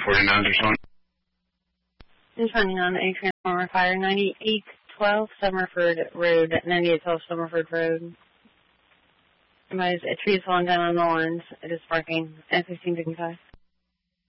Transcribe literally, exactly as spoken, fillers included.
forty-nines or something. Responding on a transformer fire, ninety-eight twelve Summerford Road, ninety-eight twelve Summerford Road. Advise a tree is falling down on the lawns. It is sparking at fifteen fifty-five.